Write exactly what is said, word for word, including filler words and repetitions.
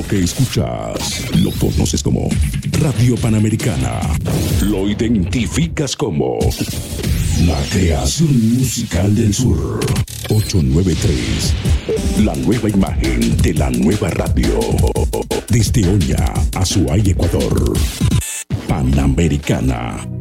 que escuchas lo conoces como Radio Panamericana. Lo identificas como la creación musical del sur. ochocientos noventa y tres. La nueva imagen de la nueva radio. Desde Oña, Azuay, Ecuador. Panamericana.